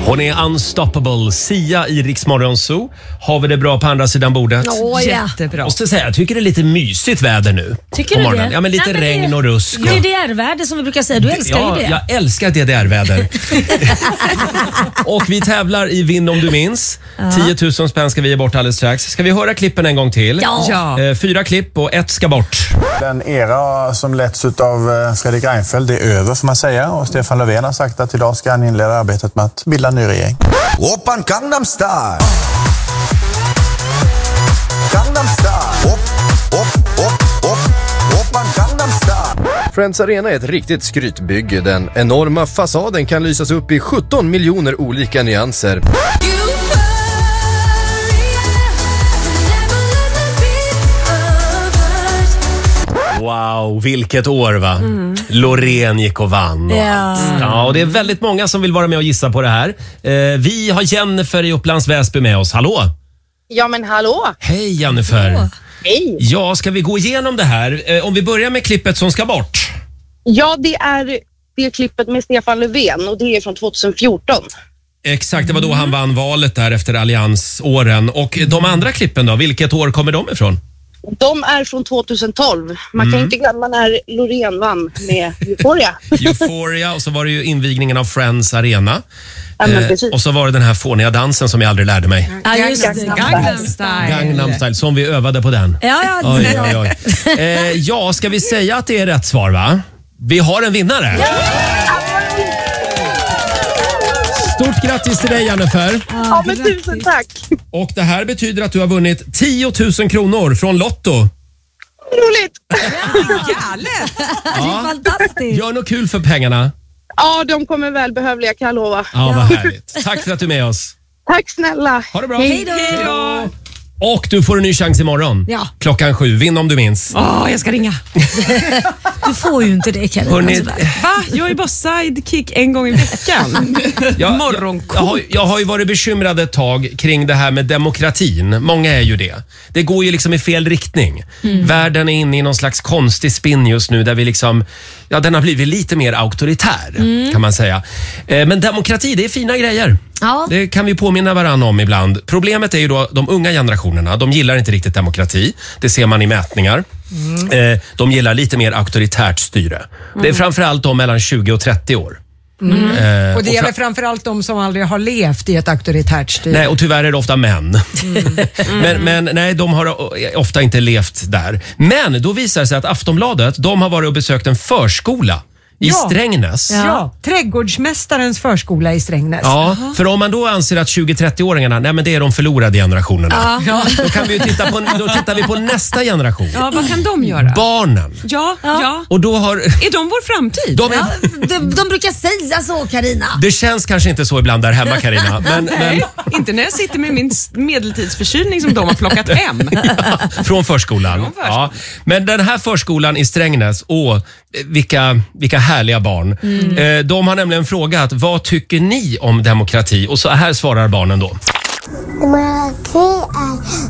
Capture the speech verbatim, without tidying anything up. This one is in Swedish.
Hon är unstoppable. Sia i Rix Morgon Zoo. Har vi det bra på andra sidan bordet? Oh, ja. Jättebra. Måste säga, jag tycker det är lite mysigt väder nu. Tycker du det? Ja, men lite Nej, men regn och rusk. Och... D D R-väder som vi brukar säga. Du älskar ja, ju det. Jag älskar D D R-väder. Och vi tävlar i Vinn om du minns. Ja. tio tusen spänn ska vi ge bort alldeles strax. Ska vi höra klippen en gång till? Ja. Eh, fyra klipp och ett ska bort. Den era som letts av Fredrik Reinfeldt är över, får man säga. Och Stefan Löfven har sagt att idag ska han inleda arbetet med att bilda en ny regering. Oppan Gangnam Style. Gangnam Style. Op, op, op, op. Oppan Gangnam Style. Friends Arena är ett riktigt skrytbygge. Den enorma fasaden kan lysas upp i sjutton miljoner olika nyanser. Wow, vilket år va? Mm. Loreen gick och vann. Och ja. ja, och det är väldigt många som vill vara med och gissa på det här. Eh, vi har Jennifer i Upplands Väsby med oss. Hallå? Ja, men hallå. Hej Jennifer. Hallå. Hej. Ja, ska vi gå igenom det här? Eh, om vi börjar med klippet som ska bort. Ja, det är det klippet med Stefan Löfven och det är från tjugohundrafjorton. Exakt, det var då han vann valet där efter alliansåren. Och de andra klippen då, vilket år kommer de ifrån? De är från tjugotolv. Man Mm. kan inte glömma när Loreen vann med Euphoria. Euphoria, och så var det ju invigningen av Friends Arena. Ja, men precis. Eh, och så var det den här fåniga dansen som jag aldrig lärde mig. Ja, just det. Gangnam Style. Gangnam Style, som vi övade på den. Ja, ja. Oj, oj, oj. Eh, ja, ska vi säga att det är rätt svar va? Vi har en vinnare. Ja! Stort grattis till dig Jennifer. Ja, men tusen tack. Och det här betyder att du har vunnit tio tusen kronor från Lotto. Roligt. Galet. Det är fantastiskt. Gör något kul för pengarna. Ja, de kommer väl behövliga, kan jag lova. Ja, vad härligt. Tack för att du är med oss. Tack snälla. Ha det bra. Hej då. Och du får en ny chans imorgon. Ja. Klockan sju. Vinn om du minns. Åh, jag ska ringa. Du får ju inte det, Karin. Hörrni, Va? Jag är bara sidekick en gång i veckan. jag, Morgonkoll. jag, jag, har, jag har ju varit bekymrad ett tag kring det här med demokratin. Många är ju det. Det går ju liksom i fel riktning. Mm. Världen är inne i någon slags konstig spin just nu där vi liksom, ja, den har blivit lite mer auktoritär mm. kan man säga. Eh, men demokrati, det är fina grejer. Ja. Det kan vi påminna varandra om ibland. Problemet är ju då de unga generationerna. De gillar inte riktigt demokrati. Det ser man i mätningar. Mm. Eh, de gillar lite mer auktoritärt styre. Mm. Det är framförallt de mellan tjugo och trettio år. Mm. Eh, och det och gäller fra- framförallt de som aldrig har levt i ett auktoritärt styre. Nej, och tyvärr är det ofta män. Mm. men, men nej, de har ofta inte levt där. Men då visar det sig att Aftonbladet, de har varit och besökt en förskola i ja. Strängnäs. Ja. ja, trädgårdsmästarens förskola i Strängnäs. Ja, för om man då anser att tjugo-trettio-åringarna, nej men det är de förlorade generationerna. Ja. Då kan vi ju titta på, då tittar vi på nästa generation. Ja, vad kan de göra? Barnen. Ja, ja. ja. Och då har... Är de vår framtid? De är... Ja, de, de brukar säga så, Karina. Det känns kanske inte så ibland där hemma, Karina. Men, Nej, men... inte när jag sitter med min medeltidsförkylning som de har plockat hem. Ja, från förskolan. Från förskolan. Ja. Men den här förskolan i Strängnäs, åh, vilka, vilka härliga barn. Mm. Eh, de har nämligen frågat, vad tycker ni om demokrati? Och så här svarar barnen då. Demokrati är